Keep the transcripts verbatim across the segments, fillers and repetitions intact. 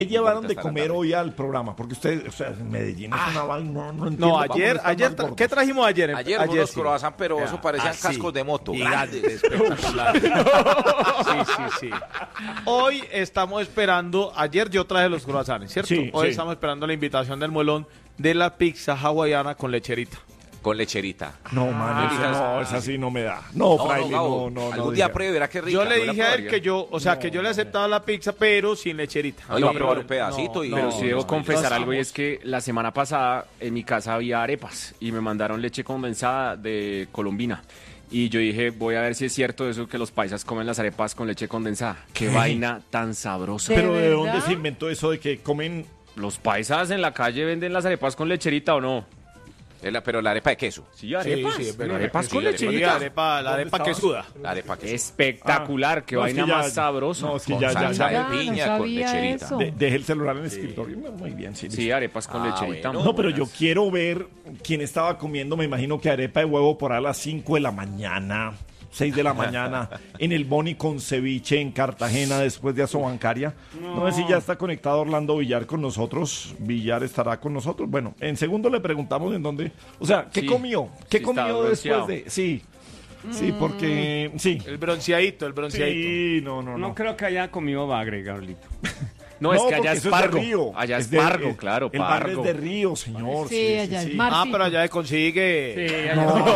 ¿Qué llevaron de comer hoy al programa? Porque ustedes, o sea, en Medellín es Ah. una vaina, no, no entiendo. No, vamos, ayer, están ayer, más gordos. ¿qué trajimos ayer? Ayer, ayer unos sí. croissants, pero Ya, eso parecían así, cascos de moto. gigantes, grandes. espectaculares. Sí, sí, sí. Hoy estamos esperando, ayer yo traje los croissants, ¿cierto? Sí, Hoy sí. estamos esperando la invitación del Muelón de la pizza hawaiana con lecherita. Con lecherita. No, man, eso Ah, no, esa sí no me da. No, No, fraile, no, Gabo, no, no, no. algún diga. día pruebe, verá qué rica. Yo le yo la dije a él probaría. que yo, o sea, que yo le aceptaba la pizza, pero sin lecherita. No, iba a probar un pedacito y- no, Pero No, sí debo no, confesar no, algo y no. es que la semana pasada en mi casa había arepas y me mandaron leche condensada de Colombina. Y yo dije, voy a ver si es cierto eso que los paisas comen las arepas con leche condensada. Qué vaina tan sabrosa. Pero ¿de ¿De dónde verdad? se inventó eso de que comen? ¿Los paisas en la calle venden las arepas con lecherita o no? Es la- Pero la arepa de queso. Sí, arepas. sí, es verdad. arepas Sí, con arepas. Sí, lecherita. arepa, la ¿Dónde arepa estabas? que suda. La arepa de queso. Espectacular, qué No, es vaina que ya- más sabrosa. No, es que Con ya, ya, salsa ya. de piña, no con sabía lecherita. eso. De- dejé el celular en el escritorio. Muy bien, sí. Sí, listo. arepas con Ah, lecherita. bueno. No, pero yo quiero ver quién estaba comiendo, me imagino que arepa de huevo por a las cinco de la mañana, seis de la mañana, en el Boni con ceviche en Cartagena después de Asobancaria. No. sé si ya está conectado Orlando Villar con nosotros. Villar estará con nosotros. Bueno, en segundo le preguntamos en dónde. O sea, ¿qué Sí, comió? ¿Qué sí está comió después bronceado. de...? Sí, sí, porque... Sí. El bronceadito, el bronceadito. Sí, no, no, No no. creo que haya comido bagre, Gabrielito. No, es No, que porque allá es eso de pargo. Río. Allá es de- pargo, el- claro, El bar pargo. es de Río, señor. Sí, allá es mar. Ah, pero allá se consigue. Sí, allá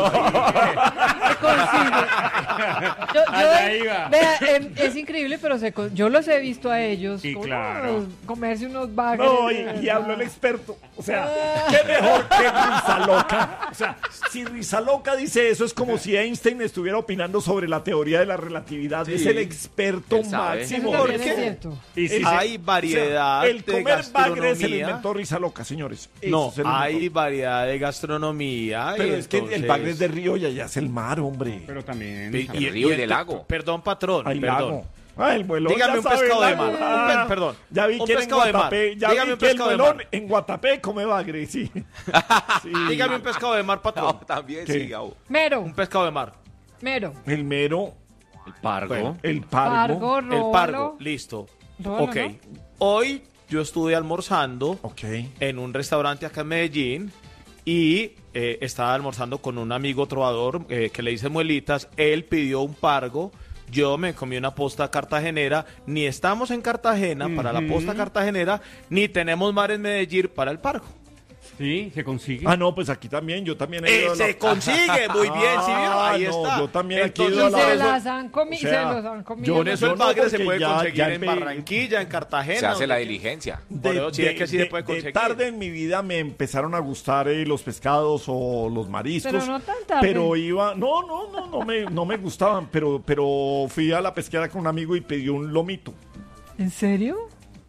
Se consigue. Yo- yo- Allá iba. vea, em, es increíble, pero se con- yo los he visto a ellos Sí, como, claro. "Ah, comerse unos bagres. No, de y, y verdad". habló el experto. O sea, qué mejor que Rizaloca. O sea, si Rizaloca dice eso, es como si Einstein estuviera opinando sobre la teoría de la relatividad. Es el experto él sabe. máximo. Eso ¿Por también qué? es cierto. Y sí, Es- Hay variedad O sea, el de comer bagre se lo gastronomía. inventó Rizaloca, señores. Eso No, se lo hay inventó. variedad de gastronomía. Pero y es que el entonces- bagre es de río y allá es el mar, hombre. pero también. Y- Del río y del ent- lago. Perdón, patrón. Hay perdón. lago. Ah, el muelón. Dígame ya un sabe, pescado de lago. mar. Un Ah, pe- perdón. Ya vi Un que en pescado de mar. Guatapé. Ya Dígame vi un que el pescado de muelón mar. en Guatapé come bagre, sí. Sí. Dígame un pescado de mar, patrón. No, también ¿Qué? sí, Gabo. Mero, Un pescado de mar. mero. El mero, El pargo. Bueno, el pargo. Pargo, El róbalo. pargo, listo. Róbalo, Ok. ¿no? Hoy yo estuve almorzando Ok. en un restaurante acá en Medellín y eh, estaba almorzando con un amigo trovador eh, que le dice muelitas. Él pidió un pargo. Yo me comí una posta cartagenera. Ni estamos en Cartagena para la posta cartagenera, ni tenemos mar en Medellín para el pargo. Sí, se consigue. Ah, no, pues aquí también, yo también he Eh, ido a la- se consigue, muy bien, ¿sí vieron? Ah, Ahí no, está. yo también aquí he Entonces, ido a Y la- por se eso- las han comido, o sea, se los han comido. yo por eso Yo el no, bagre se porque puede ya- conseguir ya en empe- Barranquilla, en Cartagena. Se hace la donde- diligencia. Por eso sí es que sí se puede de conseguir. tarde en mi vida me empezaron a gustar eh, los pescados o los mariscos. Pero no tan tarde. Pero iba, no, no, no, no me, no me gustaban, pero, pero fui a la pesquera con un amigo y pedí un lomito. ¿En serio?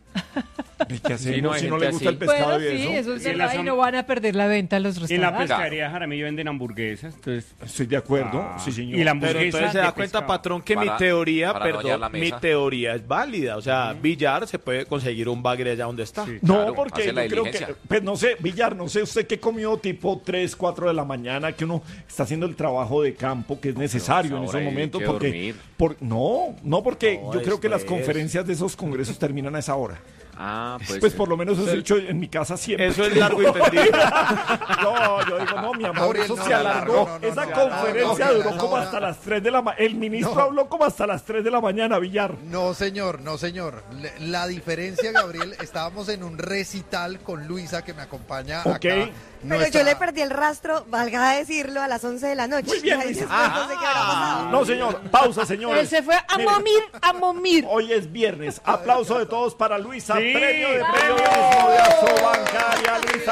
¿Y qué hacemos Sí, no, hay si no gente le gusta así. el pescado Bueno, y sí, eso? eso es Sí, verdad, las y han- no van a perder la venta en los En la restaurantes. pescadería Jaramillo venden hamburguesas, entonces... Estoy de acuerdo, Ah, sí señor. y la Pero hamburguesa entonces se de da cuenta, pescado. patrón, que mi Para- teoría, para no hallar la perdón, mi mesa. teoría es válida. O sea, Villar se puede conseguir un bagre allá donde está. Sí. No, Claro, porque hace yo la creo que, diligencia. pues no sé, Villar, no sé usted qué comió tipo tres, cuatro de la mañana, que uno está haciendo el trabajo de campo que es necesario Pero en ahora esos hay momentos, que porque, dormir. por, no, no porque No, yo creo que las después. conferencias de esos congresos terminan a esa hora. Ah, pues. Pues por lo menos eso he hecho en mi casa siempre. Eso es largo y tendido. No, yo digo, no, mi amor, Gabriel, eso no, se no, alargó. no, no, no, Esa no, conferencia no, no, duró no, como no. hasta las tres de la mañana. El ministro No. habló como hasta las tres de la mañana, Villar. No, señor, no, señor. Le- La diferencia, Gabriel, estábamos en un recital con Luisa, que me acompaña Ok. acá. Pero Nuestra- yo le perdí el rastro, valga decirlo, a las once de la noche. Muy bien, Ay, Luisa. después no sé qué habrá pasado. No, señor, pausa, señores. Él se fue a Mire, momir, a momir. Hoy es viernes. Aplauso de todos para Luisa. Sí. Premio de ¡Bravo! periodismo de Asobancaria. Luisa,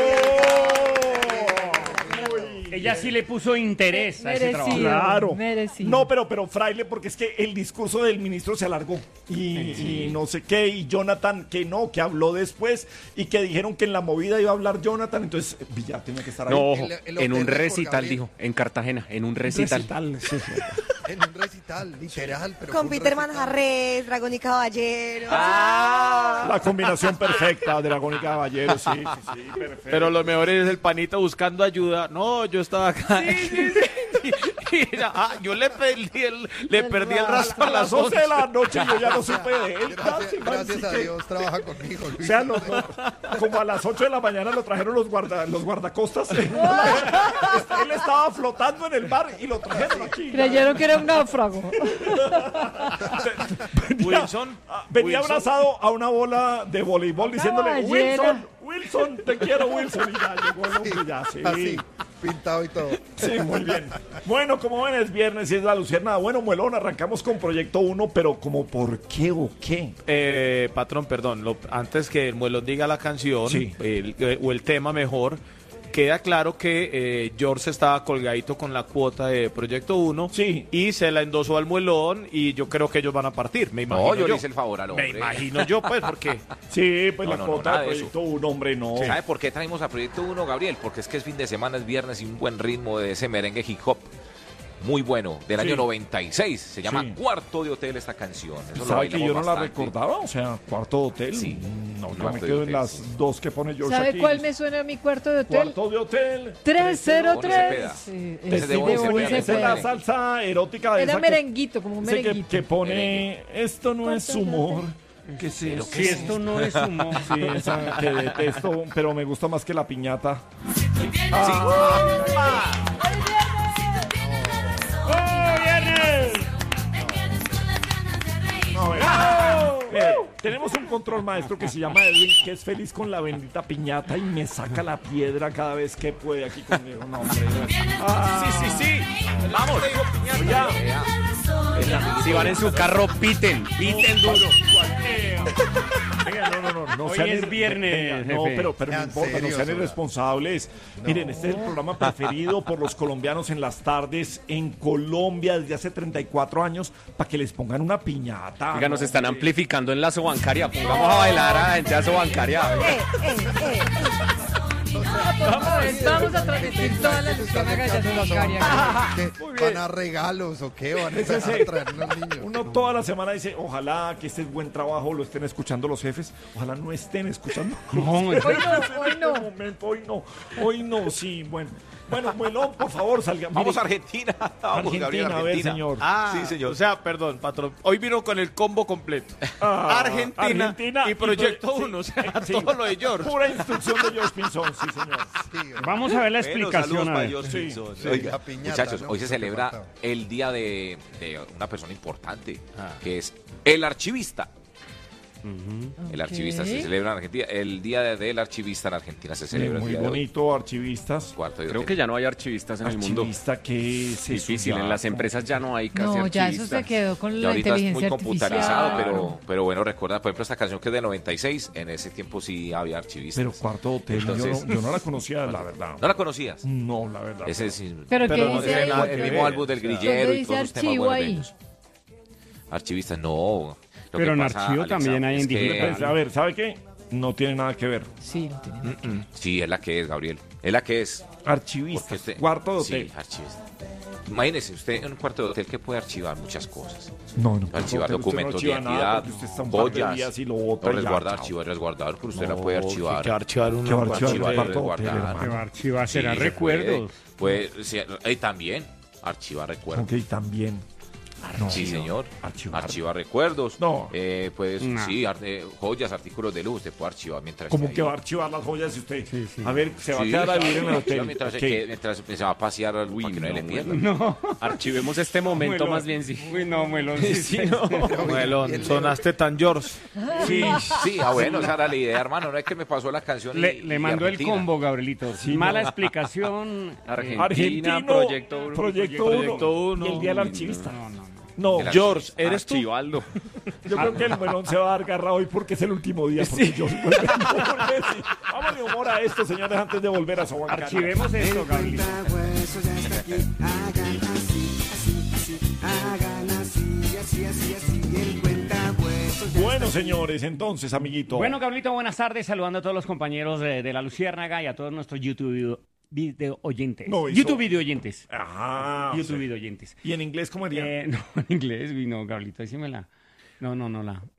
bravo. Uy. Ella sí le puso interés a ese trabajo. Merecido. Claro. Merecido. No, pero, pero fraile, porque es que el discurso del ministro se alargó. Y, y no sé qué. Y Jonathan, que no, que habló después. Y que dijeron que en la movida iba a hablar Jonathan. Entonces, Villar tenía que estar ahí. No, ojo, El- el en un hotel de recital, Gabriel. dijo, en Cartagena, en un recital. Recital, sí, sí. En un recital, literal. Pero fue Con un Peter recital. Manjarres, Dragón y Caballero. La combinación perfecta, Dragón y Caballero, sí, sí, sí, perfecto. Pero lo mejor es el panita buscando ayuda. No, yo estaba acá. y, y ella, ah, yo le perdí el, le perdí el rastro A las once de la noche yo ya no supe de él. Gracias, casi, man, gracias sí a que- Dios trabaja conmigo, O Luis. sea, los- los- como a las ocho de la mañana lo trajeron los, guarda, los guardacostas. Él estaba flotando en el bar y lo trajeron aquí. Creyeron que era un náufrago. Wilson, Venía Wilson. abrazado a una bola de voleibol diciéndole, ballena. Wilson, Wilson, te quiero, Wilson. Y ya llegó el hombre, ya, sí. Así, pintado y todo. Sí, muy bien. Bueno, como ven, es viernes y es la luciérnaga. Bueno, Muelón, arrancamos con Proyecto uno, pero como por qué o qué. Eh, patrón, perdón, lo- antes que el muelón diga la canción Sí. el- eh, o el tema mejor, queda claro que eh, George estaba colgadito con la cuota de Proyecto uno Sí. y se la endosó al muelón y yo creo que ellos van a partir, me imagino No, yo le hice el favor al Me hombre. imagino yo, pues, porque Sí, pues No, la no, no, cuota nada de de eso. Proyecto uno, hombre, no. ¿Sabe por qué traemos a Proyecto uno, Gabriel? Porque es que es fin de semana, es viernes y un buen ritmo de ese merengue hip hop muy bueno, del Sí. año noventa y seis. Se llama Sí. Cuarto de Hotel esta canción. Eso lo ¿Sabe que bailamos yo no la bastante. recordaba? O sea, Cuarto de Hotel. Sí. No, yo Cuarto me de quedo en Hotel, las sí. dos que pone George ¿Sabe aquí. cuál me suena a mi cuarto de hotel? Cuarto de Hotel. tres cero Bonnie tres. Cepeda. Sí, Ese es de Bonnie de Bonnie Cepeda. Esa es la Cepeda. salsa erótica de Era esa que- merenguito, como un ese que, merenguito. que pone esto no es Cuarto de humor. ¿Qué es Si eso? esto no es humor. Sí, esa que detesto, pero me gusta más que la piñata. ¡Oh, viernes! No, venga. Mire, tenemos un control maestro que se llama Edwin, que es feliz con la bendita piñata y me saca la piedra cada vez que puede aquí conmigo. No, hombre. Ah, sí, sí, sí, vamos, ya. Si van en su carro, piten, piten duro. Venga, no, no, no, no Hoy sean es ir- viernes, venga, no, jefe. pero, pero no Sean importa, no serios, sean ahora. irresponsables. Miren, este es el programa preferido por los colombianos en las tardes en Colombia desde hace treinta y cuatro años para que les pongan una piñata. Oiga, nos ¿no? están amplificando en la bancaria. Pongamos a bailar a la gente a bancaria. Eh, eh, eh. Vamos a transmitir todas las luciérnagas de bancaria. ¿Qué? ¿Van a regalos o qué? ¿Van a, Ese es a el- traer los niños? Uno toda la semana dice, ojalá que este es buen trabajo, lo estén escuchando los jefes, ojalá no estén escuchando. No, Hoy no, hoy En no. este momento, hoy no, hoy no, sí, bueno. Bueno, Muelón, por favor, salga. Vamos Mire, a Argentina. Vamos, Argentina, Gabriel, a ver, Argentina. señor. Ah, Sí, señor. O sea, perdón, patrón. Hoy vino con el combo completo. Ah, Argentina, Argentina y Proyecto sí, uno. O sea, sí. todo lo de George. Pura instrucción de George Pinzón, sí, señor. Sí, hombre. Vamos a ver la Bueno, explicación. saludos a para ver. George Sí, Pinzón. sí, Oiga, la piñata, muchachos, ¿no? hoy se Lo que celebra faltaba. el día de, de una persona importante, Ah. que es el archivista. El Ok. archivista se celebra en Argentina. El día de- del archivista en Argentina se celebra. Muy el día de hoy. bonito, archivistas. Cuarto de Creo hotel. que ya no hay archivistas en el mundo. Archivista que es Difícil, eso, en ya, las como- empresas ya no hay casi No, ya eso archivistas. se quedó con Ya la ahorita es muy inteligencia computarizado, artificial. pero, pero bueno, recuerda, por ejemplo, esta canción que es del noventa y seis, en ese tiempo sí había archivistas. Pero Cuarto Hotel, Entonces- yo, no, yo no la conocía, la verdad. ¿No la conocías? No, la verdad. Ese es Pero, Pero ¿qué no dice tiene ahí? nada el que mismo ver. álbum del ¿Dónde grillero y dice todos los temas archivo buenos de ahí? ellos. Archivistas, no. Lo Pero que en pasa, archivo Alexa, también hay es en que- digital. Pues, a ver, ¿sabe qué? No tiene nada que ver. Sí, no tiene nada que ver. Sí, es la que es, Gabriel. Es la que es. Archivista, Porque usted- cuarto de hotel. Sí, archivista. Imagínese, usted en un cuarto de hotel que puede archivar muchas cosas. No, no. Archivar Usted no documentos archiva de nada identidad, porque usted está un par de joyas, días y lo bota o y ya, resguardar, chao. archivar, resguardar, pero usted la No, puede que- archivar. que archivar uno. ¿Qué va a archivar archivar, el cuarto de hotel, resguardar. hermano? Que va a archivar, será Sí, se recuerdos. Puede, puede- sí, y también archivar recuerdos. Ok, también. No, Sí, señor. Archivar. Archivar recuerdos. No. Eh, pues No. sí, ar- eh, joyas, artículos de luz, usted puede archivar mientras ¿Cómo esté que ahí. va a archivar las joyas si usted? Sí, sí. A ver, se va a Sí, quedar a vivir en el archiva hotel. Mientras, Ok. que- mientras se va a pasear para que no, le pierda. No. Archivemos este momento Muelón. más bien, sí. Uy, no, Muelón. Sí, sí, no. Muelón, sonaste tan George. Sí. Sí, ah, bueno, esa era la idea, hermano. No es que me pasó la canción. y- Le, y le mandó el Argentina. combo, Gabrielito. Sí, Mala no. explicación. Argentina, Argentino, Proyecto Uno. Proyecto Proyecto uno. Uno. Y el día del Eh, archivista. no, no, no. No, El George, ¿eres tú? Archivaldo. yo creo que el melón se va a dar garra hoy porque es el último día. Porque yo vuelve. Sí. Vámonos humor a esto, señores, antes de volver a su bancaria. Archivemos esto, Gabrielito. Hueso ya está aquí, hagan así, así, así, hagan así, así, así, así, el cuentahuesos ya Bueno, está aquí. señores, entonces, amiguito. Bueno, Gabrielito, buenas tardes. Saludando a todos los compañeros de, de La Luciérnaga y a todos nuestros YouTube video oyentes. No, hizo- YouTube video oyentes. Ajá. YouTube sí. video oyentes. ¿Y en inglés cómo diría? Eh, no, en inglés, uy, no, Gabrielito, ahí sí me la... No, no, no, la...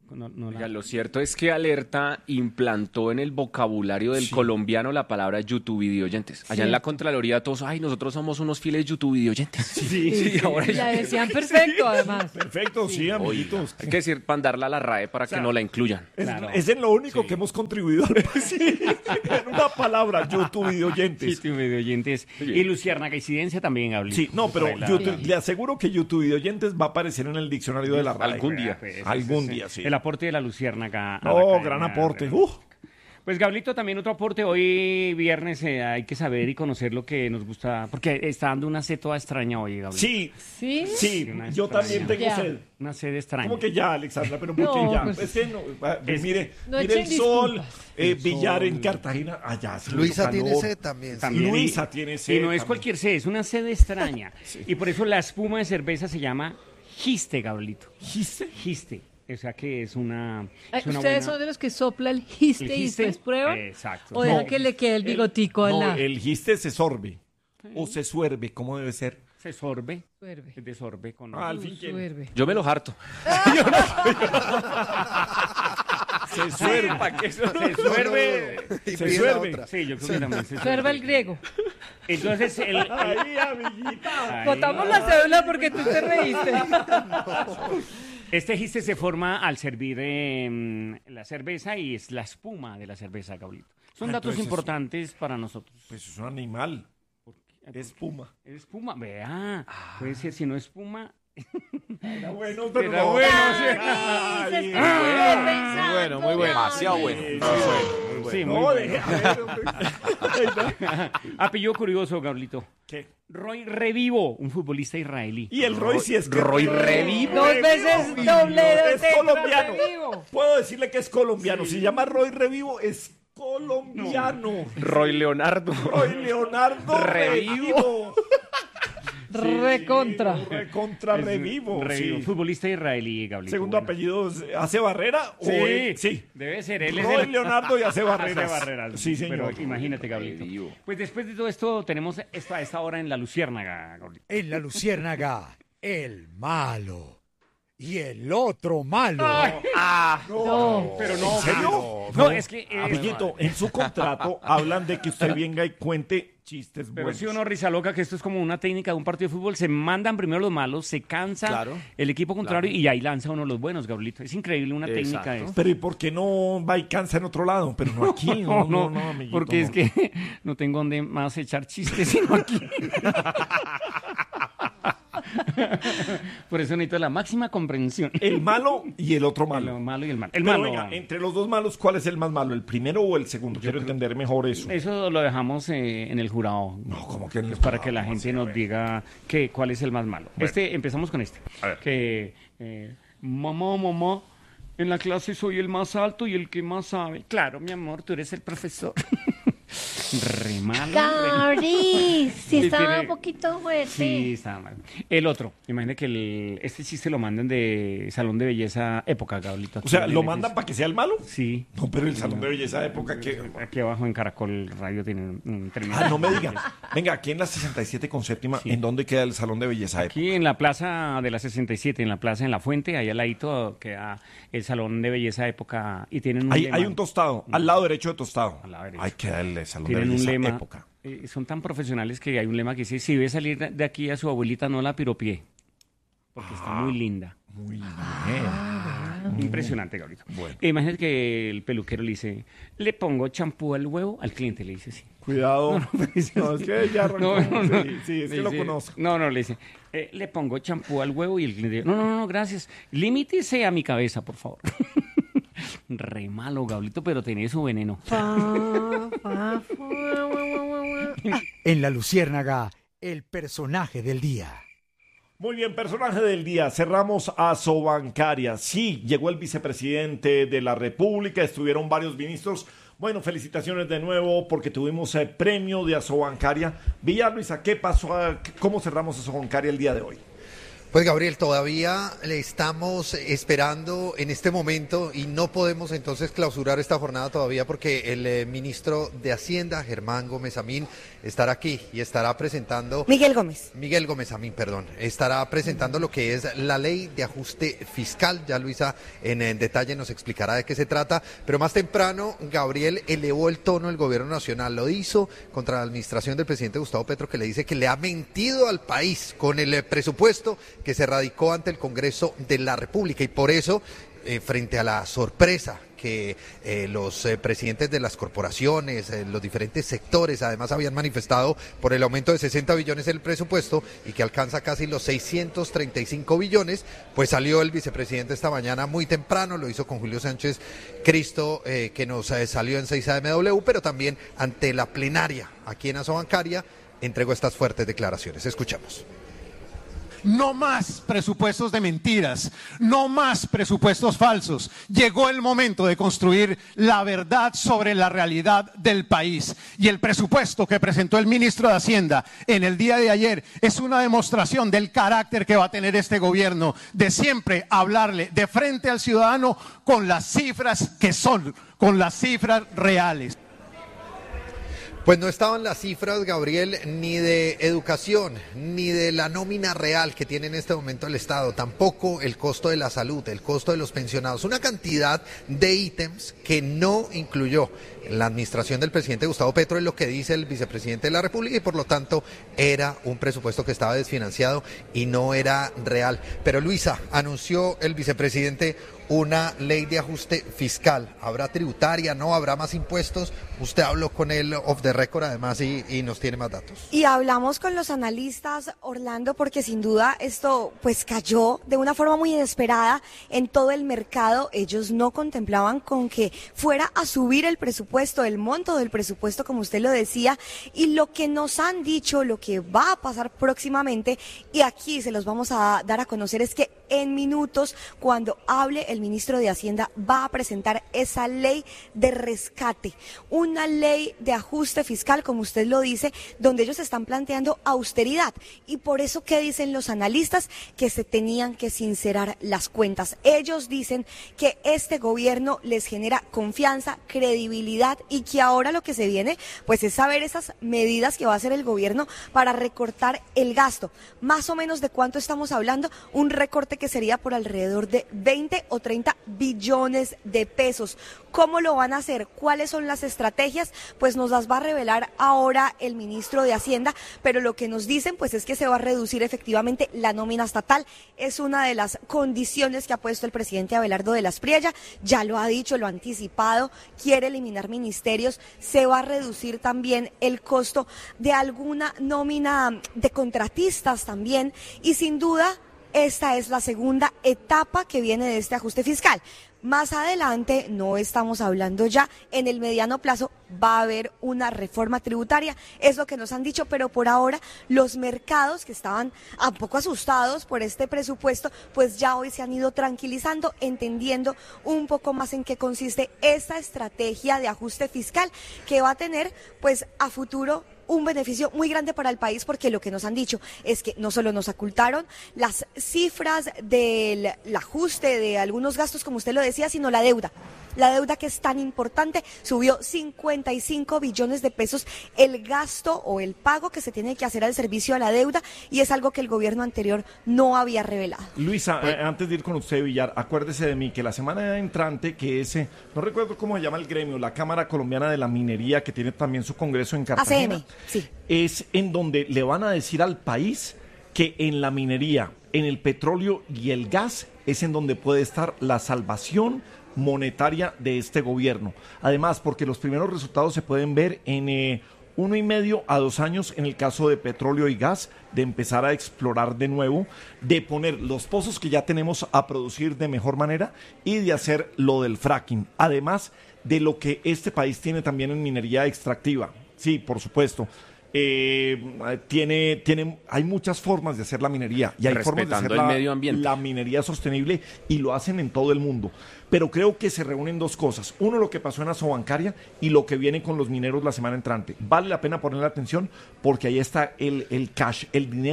No, no la- Oiga, lo cierto es que Alerta implantó en el vocabulario del Sí. colombiano la palabra YouTube videoyentes. Allá en la Contraloría todos, ay, nosotros somos unos fieles YouTube videoyentes. Sí, sí, ahora Y la decían perfecto, además. Perfecto, sí, amiguitos. hay que decir, mandarla a la RAE para que no la incluyan. Es, Claro. es en lo único que hemos contribuido al sí, en una palabra, YouTube videoyentes. YouTube video oyentes. Y Luciérnaga incidencia también, Gabriel. Sí, no, pero Por la- YouTube- le aseguro que YouTube videoyentes va a aparecer en el diccionario de la RAE. Algún día. Pues, Algún ese es día, sí. El aporte de la Luciérnaga. a la Oh, cadena gran aporte. real. Uh, Pues Gablito, también otro aporte. Hoy viernes eh, hay que saber y conocer lo que nos gusta, porque está dando una sed toda extraña hoy, Gablito. sí, ¿Sí? sí, Una yo extraña. también tengo Ya. sed. Una sed extraña. ¿Cómo que ya, Alexandra? Pero ¿por No, qué ya? pues- es que no, va, Es- mire, no mire el echen sol, disculpas. eh, El billar sol. en Cartagena, allá hace Luisa mucho tiene calor. sed también. sí. También. Luisa tiene sed Y no es también. cualquier sed, es una sed extraña. Y por eso la espuma de cerveza se llama giste, Gablito. ¿Giste? Giste. O sea que es una. Ay, es una ¿Ustedes buena- son de los que sopla el giste, ¿El y giste? después prueban? Exacto. ¿O deja No, que le quede el bigotico al No, lado? el giste se sorbe. O se suerbe, ¿cómo debe ser? Se sorbe. Suerve. Es de sorbe con. Ah, al fin, ¿quién? Suerve. Yo me lo harto. Se suerbe. ¿Para qué? Se No, no, no. suerve. Y Se pide la suerve. otra. Sí, yo creo que también se Suerva el griego. Entonces, el. el- Ahí, amiguita. Ahí. Botamos la cédula porque tú te reíste. Este giste se forma al servir eh, la cerveza y es la espuma de la cerveza, Gablito. Son Ah, datos entonces- importantes para nosotros. Pues es un animal. Es espuma. Es espuma, vea. Puede ser, si no espuma. Era bueno, pero Era no. bueno, Ay, se muy está bueno. pensando. Muy bueno, muy bueno. Demasiado bueno. Sí, Muy bueno, muy bueno. Sí, muy No, bueno. deje- a ver, hombre. Apellido curioso, Gablito. ¿Qué? Roy Revivo, un futbolista israelí. Y el Roy sí es que... Roy Revivo. Dos veces doble Es de colombiano. Revivo. Puedo decirle que es colombiano. Si se llama Roy Revivo, es colombiano. Roy Leonardo. Roy Leonardo Revivo. Recontra. Recontra Es Revivo. Revivo, sí. futbolista israelí, Gablito. Segundo Bueno. apellido, ¿hace Barrera? o Sí, él? Sí. debe ser. Él es Roy el- Leonardo y hace Barreras. Hace Barreras. Sí, señor. Pero imagínate, Gablito. Pues después de todo esto, tenemos esto a esta hora en La Luciérnaga, Gablito. En la Luciérnaga, el malo. Y el otro malo. No. Pero no, ¿En serio? no, no, es que... eh, Amiguito, en su contrato hablan de que usted venga y cuente chistes Pero buenos. si uno risa loca que esto es como una técnica de un partido de fútbol, se mandan primero los malos, se cansa Claro, el equipo contrario y ahí lanza uno los buenos, Gablito. Es increíble una técnica de Exacto. esto. Pero ¿y por qué no va y cansa en otro lado? Pero no aquí. No, no, no, amiguito, porque es no. que no tengo donde más echar chistes sino aquí. Por eso necesito la máxima comprensión. El malo y el otro malo. El malo y el malo. El Pero malo. venga, entre los dos malos, ¿cuál es el más malo? ¿El primero o el segundo? Quiero entender mejor eso. Eso lo dejamos eh, en el jurado. No, como que en el Pues para jurado, que la ¿cómo gente así? A nos ver. diga que, cuál es el más malo. Este, empezamos con este. A ver. Que, eh, mamá, mamá, en la clase soy el más alto y el que más sabe. Claro, mi amor, tú eres el profesor. Re malo. re- Gabri, sí estaba tiene- un poquito fuerte. Sí, está mal. El otro, imagínate que el, este chiste lo mandan de Salón de Belleza Época, Gablito. O sea, ¿lo mandan para que sea el malo? Sí. No, pero el salón de belleza de época que... Aquí abajo en Caracol Radio tienen un tremendo. Ah, no me digan. Venga, aquí en la sesenta y siete con séptima, Sí. ¿en dónde queda el salón de belleza de época? Aquí en la plaza de la sesenta y siete, en la plaza en La Fuente, ahí al ladito queda el Salón de Belleza Época y tienen un Hay, lema. hay un tostado, al lado derecho de tostado. Al lado derecho. Ahí queda el salón Tienen de un belleza lema. época. eh, son tan profesionales que hay un lema que dice, si ve salir de aquí a su abuelita, no la piropié. Porque está muy linda. Muy bien. Impresionante, Gabriel. Bueno. Imagínate que el peluquero le dice, ¿le pongo champú al huevo? Al cliente le dice sí. Cuidado. No, es que ya arrancó. No, no, no. Sí, sí, es Le que lo dice- conozco. No, no, le dice, eh, le pongo champú al huevo y el cliente, no, no, no, gracias. Limítese a mi cabeza, por favor. Re malo, Gablito, pero tiene su veneno. En La Luciérnaga, el personaje del día. Muy bien, personaje del día. Cerramos Asobancaria. Sí, llegó el vicepresidente de la República, estuvieron varios ministros. Bueno, felicitaciones de nuevo porque tuvimos el premio de Asobancaria. Villa Luisa, ¿qué pasó? ¿Cómo cerramos Asobancaria el día de hoy? Pues Gabriel, todavía le estamos esperando en este momento y no podemos entonces clausurar esta jornada todavía porque el eh, ministro de Hacienda, Germán Gómez Amín, estará aquí y estará presentando... Miguel Gómez. Miguel Gómez Amín, perdón. Estará presentando lo que es la ley de ajuste fiscal. Ya Luisa en, en detalle nos explicará de qué se trata. Pero más temprano, Gabriel elevó el tono del gobierno nacional. Lo hizo contra la administración del presidente Gustavo Petro, que le dice que le ha mentido al país con el eh, presupuesto que se radicó ante el Congreso de la República y por eso, eh, frente a la sorpresa que eh, los eh, presidentes de las corporaciones, eh, los diferentes sectores además habían manifestado por el aumento de sesenta billones en el presupuesto y que alcanza casi los seiscientos treinta y cinco billones, pues salió el vicepresidente esta mañana muy temprano, lo hizo con Julio Sánchez Cristo, eh, que nos eh, salió en seis A M W, pero también ante la plenaria aquí en Asobancaria entregó estas fuertes declaraciones. Escuchamos. No más presupuestos de mentiras, no más presupuestos falsos. Llegó el momento de construir la verdad sobre la realidad del país. Y el presupuesto que presentó el ministro de Hacienda en el día de ayer es una demostración del carácter que va a tener este gobierno, de siempre hablarle de frente al ciudadano con las cifras que son, con las cifras reales. Pues no estaban las cifras, Gabriel, ni de educación, ni de la nómina real que tiene en este momento el Estado, tampoco el costo de la salud, el costo de los pensionados, una cantidad de ítems que no incluyó la administración del presidente Gustavo Petro, es lo que dice el vicepresidente de la República y por lo tanto era un presupuesto que estaba desfinanciado y no era real. Pero Luisa, anunció el vicepresidente una ley de ajuste fiscal. ¿Habrá tributaria? ¿No? ¿Habrá más impuestos? Usted habló con él off the record además y, y nos tiene más datos. Y hablamos con los analistas, Orlando, porque sin duda esto pues cayó de una forma muy inesperada en todo el mercado. Ellos no contemplaban con que fuera a subir el presupuesto, el monto del presupuesto, como usted lo decía, y lo que nos han dicho, lo que va a pasar próximamente, y aquí se los vamos a dar a conocer, es que en minutos, cuando hable el ministro de Hacienda, va a presentar esa ley de rescate, una ley de ajuste fiscal, como usted lo dice, donde ellos están planteando austeridad. Y por eso, ¿qué dicen los analistas? Que se tenían que sincerar las cuentas. Ellos dicen que este gobierno les genera confianza, credibilidad, y que ahora lo que se viene, pues es saber esas medidas que va a hacer el gobierno para recortar el gasto. Más o menos, ¿de cuánto estamos hablando? Un recorte que sería por alrededor de veinte o treinta billones de pesos. ¿Cómo lo van a hacer? ¿Cuáles son las estrategias? Pues nos las va a revelar ahora el ministro de Hacienda, pero lo que nos dicen pues es que se va a reducir efectivamente la nómina estatal. Es una de las condiciones que ha puesto el presidente Abelardo de la Espriella, ya lo ha dicho, lo ha anticipado, quiere eliminar ministerios, se va a reducir también el costo de alguna nómina de contratistas también, y sin duda esta es la segunda etapa que viene de este ajuste fiscal. Más adelante, no estamos hablando ya, en el mediano plazo va a haber una reforma tributaria, es lo que nos han dicho, pero por ahora los mercados que estaban un poco asustados por este presupuesto, pues ya hoy se han ido tranquilizando, entendiendo un poco más en qué consiste esta estrategia de ajuste fiscal que va a tener pues a futuro un beneficio muy grande para el país, porque lo que nos han dicho es que no solo nos ocultaron las cifras del el ajuste de algunos gastos, como usted lo decía, sino la deuda. La deuda, que es tan importante, subió cincuenta y cinco billones de pesos el gasto o el pago que se tiene que hacer al servicio a la deuda, y es algo que el gobierno anterior no había revelado. Luisa, eh, antes de ir con usted, Villar, acuérdese de mí que la semana entrante, que es, eh, no recuerdo cómo se llama el gremio, la Cámara Colombiana de la Minería, que tiene también su congreso en Cartagena, A C M, sí. Es en donde le van a decir al país que en la minería, en el petróleo y el gas, es en donde puede estar la salvación monetaria de este gobierno. Además, porque los primeros resultados se pueden ver en eh, uno y medio a dos años en el caso de petróleo y gas, de empezar a explorar de nuevo, de poner los pozos que ya tenemos a producir de mejor manera y de hacer lo del fracking. Además de lo que este país tiene también en minería extractiva. Sí, por supuesto. Eh, tiene, tiene, hay muchas formas de hacer la minería y hay formas de hacer el la, medio ambiente. la minería sostenible, y lo hacen en todo el mundo. Pero creo que se reúnen dos cosas. Uno, lo que pasó en Asobancaria, y lo que viene con los mineros la semana entrante. Vale la pena ponerle atención porque ahí está el, el cash, el dinero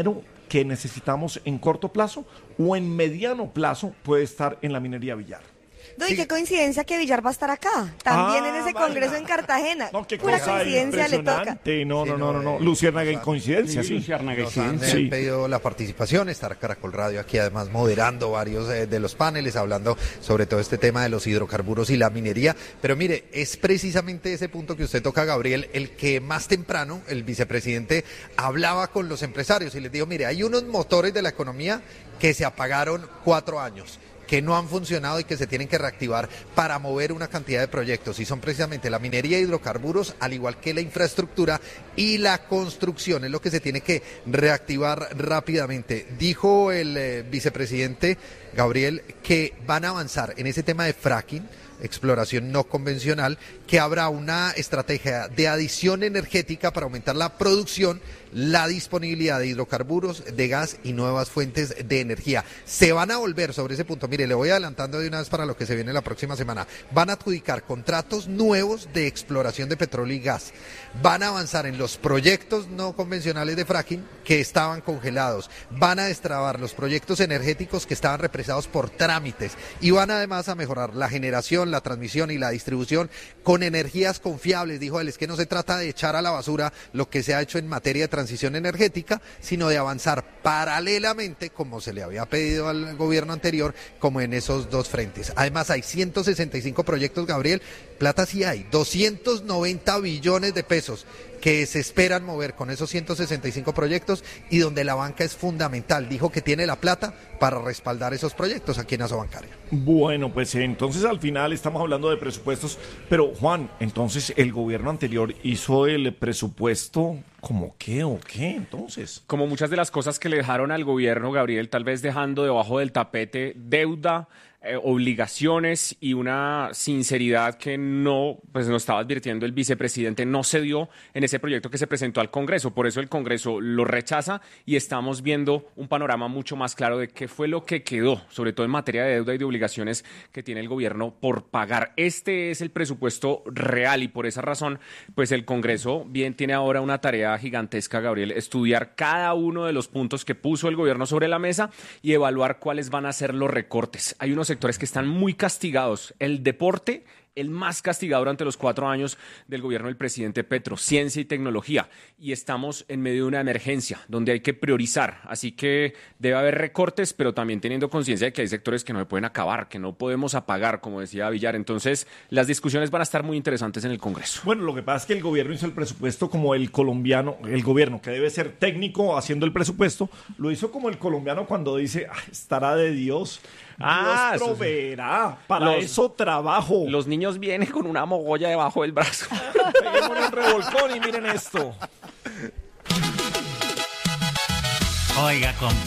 que necesitamos en corto plazo o en mediano plazo puede estar en la minería Villar. No, y qué coincidencia que Villar va a estar acá, también Ah, en ese vaya. congreso en Cartagena. No, qué Pura cosa coincidencia le toca. impresionante. No, no, Sí, no, no, no. Luciérnaga en coincidencia, sí. Nos han eh, Sí. pedido la participación, estar Caracol Radio aquí además moderando varios eh, de los paneles, hablando sobre todo este tema de los hidrocarburos y la minería. Pero mire, es precisamente ese punto que usted toca, Gabriel, el que más temprano el vicepresidente hablaba con los empresarios y les dijo, mire, hay unos motores de la economía que se apagaron cuatro años. Que no han funcionado y que se tienen que reactivar para mover una cantidad de proyectos, y son precisamente la minería de hidrocarburos, al igual que la infraestructura y la construcción, es lo que se tiene que reactivar rápidamente. Dijo el eh, vicepresidente Gabriel que van a avanzar en ese tema de fracking, exploración no convencional, que habrá una estrategia de adición energética para aumentar la producción, la disponibilidad de hidrocarburos, de gas y nuevas fuentes de energía. Se van a volver sobre ese punto, mire, le voy adelantando de una vez para lo que se viene la próxima semana. Van a adjudicar contratos nuevos de exploración de petróleo y gas. Van a avanzar en los proyectos no convencionales de fracking que estaban congelados. Van a destrabar los proyectos energéticos que estaban represados por trámites, y van además a mejorar la generación, la transmisión y la distribución con energías confiables. Dijo él, es que no se trata de echar a la basura lo que se ha hecho en materia de transición energética, sino de avanzar paralelamente, como se le había pedido al gobierno anterior, como en esos dos frentes. Además hay ciento sesenta y cinco proyectos, Gabriel, plata sí hay, doscientos noventa billones de pesos que se esperan mover con esos ciento sesenta y cinco proyectos, y donde la banca es fundamental. Dijo que tiene la plata para respaldar esos proyectos aquí en Asobancaria. Bueno, pues entonces al final estamos hablando de presupuestos, pero Juan, entonces el gobierno anterior hizo el presupuesto ¿como qué o qué entonces? Como muchas de las cosas que le dejaron al gobierno, Gabriel, tal vez dejando debajo del tapete deuda, eh, obligaciones y una sinceridad que no, pues nos estaba advirtiendo el vicepresidente, no se dio en ese proyecto que se presentó al Congreso. Por eso el Congreso lo rechaza y estamos viendo un panorama mucho más claro de qué fue lo que quedó, sobre todo en materia de deuda y de obligaciones que tiene el gobierno por pagar. Este es el presupuesto real, y por esa razón, pues el Congreso bien tiene ahora una tarea gigantesca, Gabriel, estudiar cada uno de los puntos que puso el gobierno sobre la mesa y evaluar cuáles van a ser los recortes. Hay unos sectores que están muy castigados. El deporte, el más castigado durante los cuatro años del gobierno del presidente Petro, ciencia y tecnología, y estamos en medio de una emergencia donde hay que priorizar, así que debe haber recortes, pero también teniendo conciencia de que hay sectores que no se pueden acabar, que no podemos apagar, como decía Villar. Entonces las discusiones van a estar muy interesantes en el Congreso. Bueno, lo que pasa es que el gobierno hizo el presupuesto como el colombiano, el gobierno que debe ser técnico haciendo el presupuesto, lo hizo como el colombiano cuando dice, ah, estará de Dios. Ah, Dios proveerá, para los, eso trabajo. Los niños vienen con una mogolla debajo del brazo. Peguémosle un revolcón y miren esto. Oiga, con